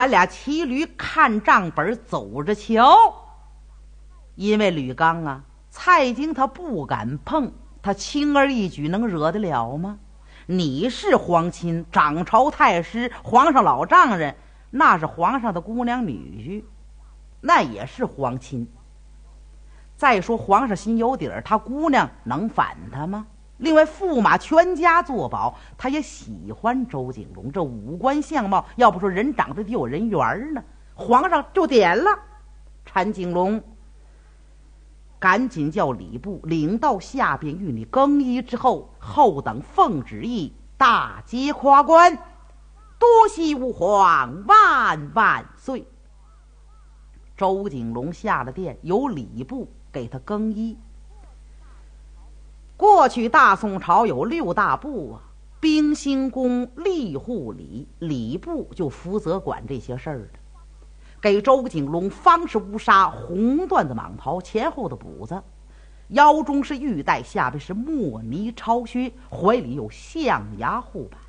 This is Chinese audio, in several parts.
俺俩骑驴看账本走着瞧。因为吕刚啊，蔡京他不敢碰，他轻而易举能惹得了吗？你是皇亲，掌朝太师，皇上老丈人，那是皇上的姑娘女婿，那也是皇亲。再说皇上心有底儿，他姑娘能反他吗？另外驸马全家作保，他也喜欢周景龙，这五官相貌，要不说人长得得有人缘呢。皇上就点了陈景龙，赶紧叫礼部领到下边与你更衣之后，后等奉旨意大街夸官，多谢吾皇万万岁。周景龙下了殿，由礼部给他更衣。过去大宋朝有6大部啊，兵兴宫、吏户礼，礼部就负责管这些事儿的。给周景龙方是乌纱红缎的蟒袍，前后的补子，腰中是玉带，下边是墨泥朝靴，怀里有象牙护板。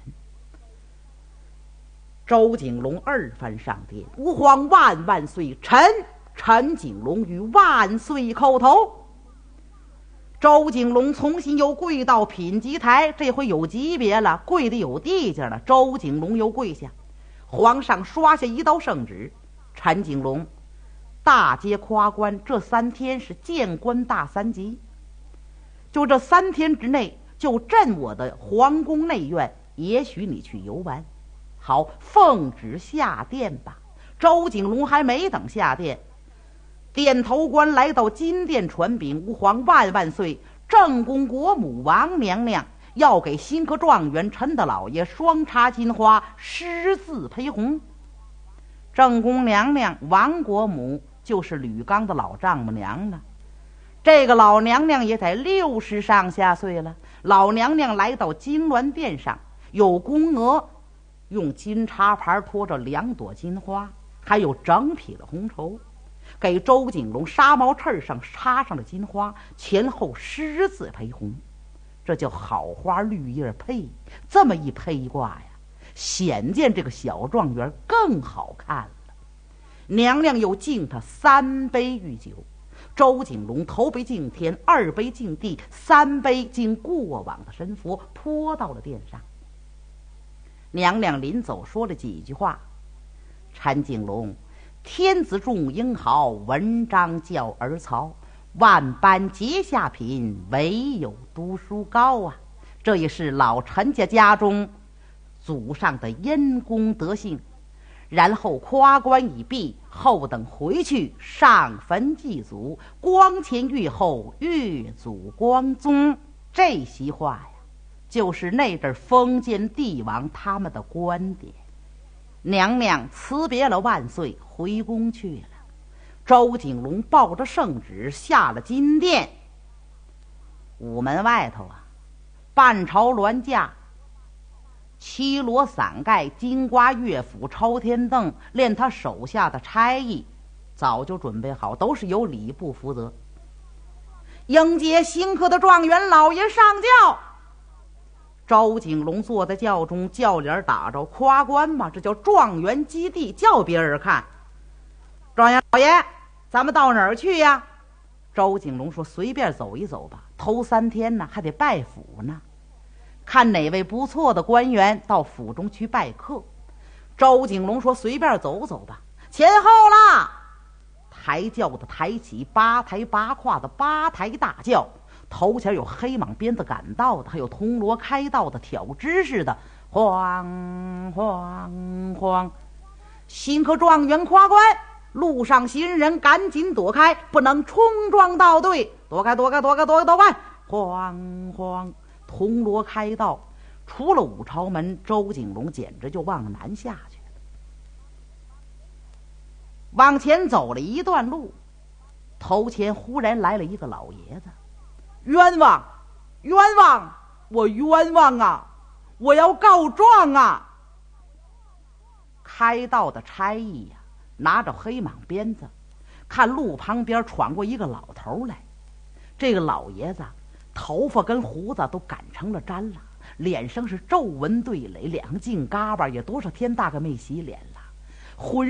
周景龙2番上殿，吾皇万万岁，陈景龙与万岁叩头。周景龙重新又跪到品级台，这回有级别了，跪的有地界了。周景龙又跪下，皇上刷下一道圣旨，陈景龙大街夸官，这3天是见官大3级，就这3天之内，就朕我的皇宫内院，也许你去游玩。好，奉旨下殿吧。周景龙还没等下殿，殿头官来到金殿传禀，吾皇万万岁，正宫国母王娘娘要给新科状元陈大老爷双插金花10字陪红。正宫娘娘王国母就是吕刚的老丈母娘了，这个老娘娘也在60上下岁了。老娘娘来到金銮殿上，有宫娥用金插牌托着2朵金花，还有整匹的红绸，给周景龙纱毛衬上插上了金花，前后10字陪红，这叫好花绿叶配。这么一配挂呀，显见这个小状元更好看了。娘娘又敬他3杯御酒，周景龙头杯敬天，2杯敬地，3杯敬过往的神佛，泼到了殿上。娘娘临走说了几句话，陈景龙，天子重英豪，文章教儿曹，万般皆下品，唯有读书高啊！这也是老陈家中祖上的因功德幸。然后夸官已毕，后等回去上坟祭祖，光前玉后，越祖光宗。这席话呀，就是那阵封建帝王他们的观点。娘娘辞别了万岁，回宫去了。周景龙抱着圣旨下了金殿。午门外头啊，半朝銮驾7罗伞盖，金瓜乐府，朝天凳，连他手下的差役早就准备好，都是由礼部负责迎接新科的状元老爷上轿。周景龙坐在轿中，轿帘打着，夸官嘛，这叫状元基地，叫别人看。状元老爷，咱们到哪儿去呀？周景龙说随便走一走吧，头3天呢，还得拜府呢，看哪位不错的官员到府中去拜客。周景龙说随便走走吧，前后啦。抬轿的抬起8抬8跨的8抬大轿，头前有黑蟒鞭子赶道的，还有铜锣开道的，挑枝似的，晃晃晃。新科状元夸官，路上行人赶紧躲开，不能冲撞到队，躲开躲开躲开躲开躲开，晃晃。铜锣开道，出了武朝门，周景龙简直就往南下去了。往前走了一段路，头前忽然来了一个老爷子。冤枉冤枉，我冤枉啊，我要告状啊。开道的差役呀，拿着黑蟒鞭子，看路旁边闯过一个老头来。这个老爷子头发跟胡子都赶成了毡了，脸上是皱纹对垒，两个净嘎巴也多少天大概没洗脸了。 浑